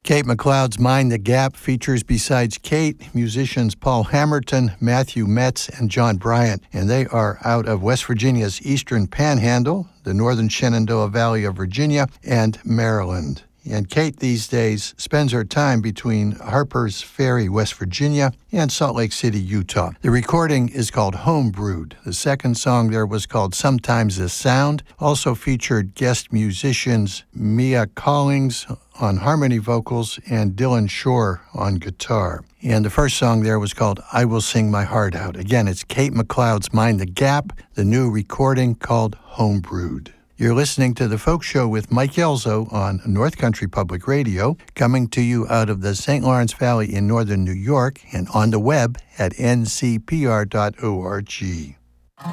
Kate McLeod's Mind the Gap features, besides Kate, musicians Paul Hammerton, Matthew Metz, and John Bryant, and they are out of West Virginia's Eastern Panhandle, the northern Shenandoah Valley of Virginia, and Maryland. And Kate these days spends her time between Harper's Ferry, West Virginia, and Salt Lake City, Utah. The recording is called Homebrewed. The second song there was called Sometimes the Sound. Also featured guest musicians Mia Collins on harmony vocals and Dylan Shore on guitar. And the first song there was called I Will Sing My Heart Out. Again, it's Kate McLeod's Mind the Gap, the new recording called Homebrewed. You're listening to The Folk Show with Mike Elzo on North Country Public Radio, coming to you out of the St. Lawrence Valley in northern New York and on the web at ncpr.org.